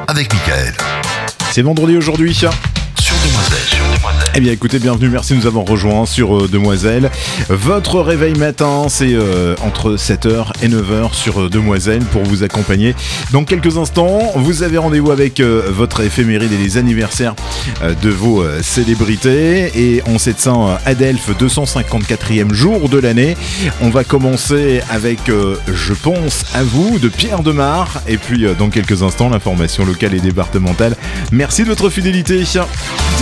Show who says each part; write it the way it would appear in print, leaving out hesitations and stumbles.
Speaker 1: avec Mickaël.
Speaker 2: C'est vendredi aujourd'hui.
Speaker 1: Sur Demoiselle.
Speaker 2: Eh bien écoutez, bienvenue, merci de nous avoir rejoints sur Demoiselle. Votre réveil matin, c'est entre 7h et 9h sur Demoiselle pour vous accompagner. Dans quelques instants, vous avez rendez-vous avec votre éphéméride et les anniversaires de vos célébrités. Et en cette Saint-Adelphe, 254e jour de l'année, on va commencer avec Je pense à vous de Pierre Demar. Et puis dans quelques instants, l'information locale et départementale. Merci de votre fidélité.